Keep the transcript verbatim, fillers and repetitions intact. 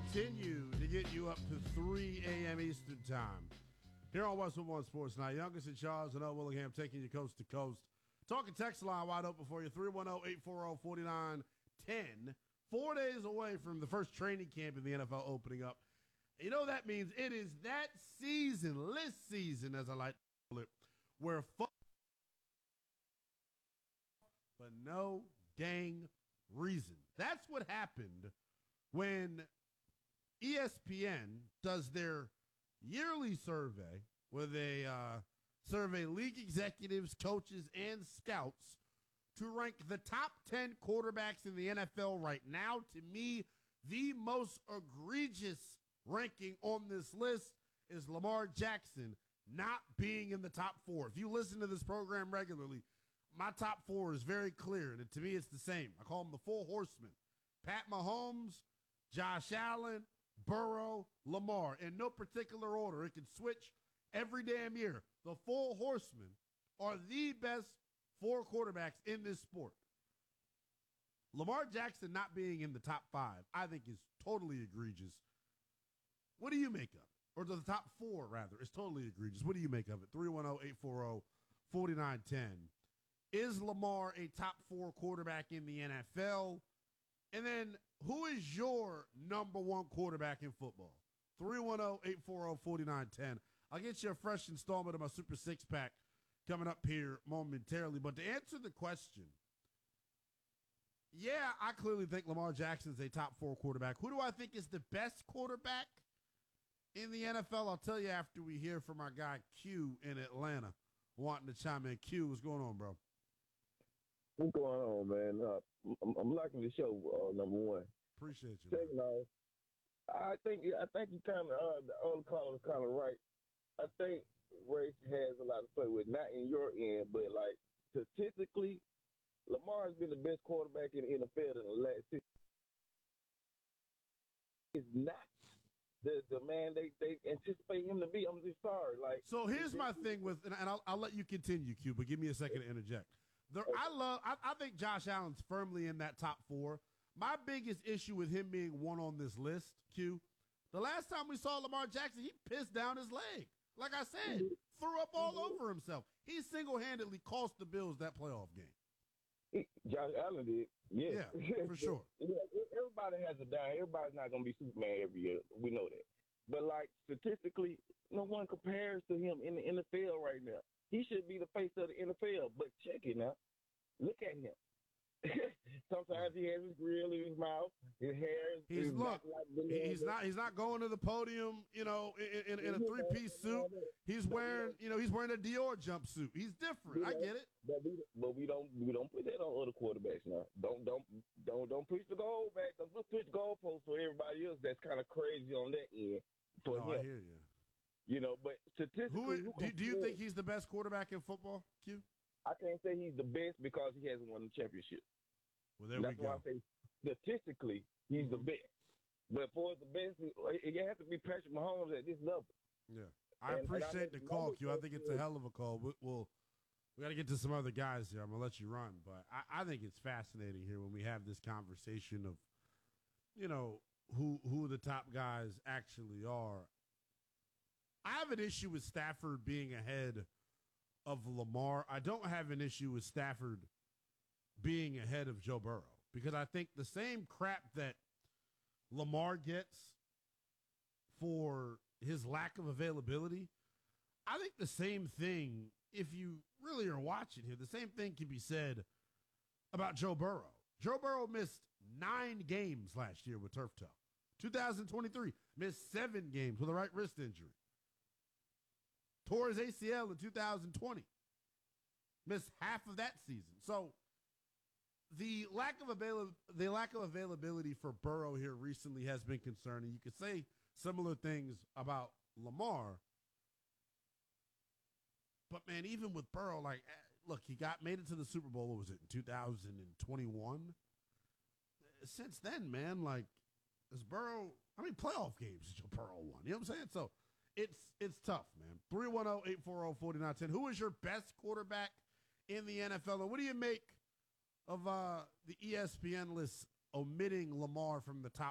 continue to get you up to three a.m. Eastern Time. Here on West One Sports Night, Youngest and Charles and L. Willingham taking you coast to coast. Talking text line wide open for you, three one zero, eight four zero, four nine one zero. Four days away from the first training camp in the N F L opening up. You know that means it is that season, list season, as I like to call it, where fun, but no dang reason. That's what happened when E S P N does their yearly survey where they uh, survey league executives, coaches, and scouts to rank the top ten quarterbacks in the N F L right now. To me, the most egregious ranking on this list is Lamar Jackson not being in the top four. If you listen to this program regularly, my top four is very clear, and to me it's the same. I call them the four horsemen. Pat Mahomes, Josh Allen, Burrow, Lamar, in no particular order. It can switch every damn year. The four horsemen are the best four quarterbacks in this sport. Lamar Jackson not being in the top five, I think, is totally egregious. What do you make of it? Or the top four, rather, is totally egregious. What do you make of it? three one zero, eight four zero, four nine one zero. Is Lamar a top four quarterback in the N F L? And then, who is your number one quarterback in football? three one zero, eight four zero, four nine one zero. I'll get you a fresh installment of my Super Six Pack coming up here momentarily. But to answer the question, yeah, I clearly think Lamar Jackson is a top four quarterback. Who do I think is the best quarterback in the N F L? I'll tell you after we hear from our guy Q in Atlanta wanting to chime in. Q, what's going on, bro? What's going on, man? Uh, I'm, I'm liking the show. Uh, number one, appreciate you. Second off, I think I think you kind of uh, the old caller is kind of right. I think race has a lot to play with, not in your end, but like statistically, Lamar has been the best quarterback in the N F L in the last six. It's not the the man they, they anticipate him to be. I'm just sorry. Like, so here's my thing with, and I'll, I'll let you continue, Q, but give me a second to interject. There, I love. I, I think Josh Allen's firmly in that top four. My biggest issue with him being one on this list, Q, the last time we saw Lamar Jackson, he pissed down his leg. Like I said, threw up all over himself. He single-handedly cost the Bills that playoff game. Josh Allen did, yeah, yeah, for sure. Yeah, everybody has a down. Everybody's not going to be Superman every year. We know that. But like statistically, no one compares to him in the N F L right now. He should be the face of the N F L. But check it now. Look at him. Sometimes he has his grill in his mouth. His hair is he's is look. Like he's not. He's not going to the podium. You know, in, in, in a three piece suit. He's wearing. You know, he's wearing a Dior jumpsuit. He's different. I get it. But we, but we don't. We don't put that on other quarterbacks now. Don't don't don't don't push the goal back. Don't push the goalposts for everybody else. That's kind of crazy on that end. For no, him. I hear you. You know, but statistically, who, who do, do you think he's the best quarterback in football? Q. I can't say he's the best because he hasn't won the championship. Well, there That's we go. Why I say statistically, he's mm-hmm. the best. But for the best, you have to be Patrick Mahomes at this level. Yeah, I and, appreciate and I the call, Q. I think it's a hell of a call. We'll, we'll we got to get to some other guys here. I'm gonna let you run, but I, I think it's fascinating here when we have this conversation of, you know, who who the top guys actually are. I have an issue with Stafford being ahead of Lamar. I don't have an issue with Stafford being ahead of Joe Burrow because I think the same crap that Lamar gets for his lack of availability, I think the same thing, if you really are watching here, the same thing can be said about Joe Burrow. Joe Burrow missed nine games last year with turf toe. two thousand twenty-three, missed seven games with a right wrist injury. Tore his A C L in two thousand twenty. Missed half of that season. So the lack of avail- the lack of availability for Burrow here recently has been concerning. You could say similar things about Lamar. But, man, even with Burrow, like, look, he got made it to the Super Bowl, what was it, in two thousand twenty-one? Since then, man, like, is Burrow, how many playoff games has Joe Burrow won? You know what I'm saying? So, It's it's tough, man. three one zero, eight four zero, four nine one zero. Who is your best quarterback in the N F L? And what do you make of uh, the E S P N list omitting Lamar from the top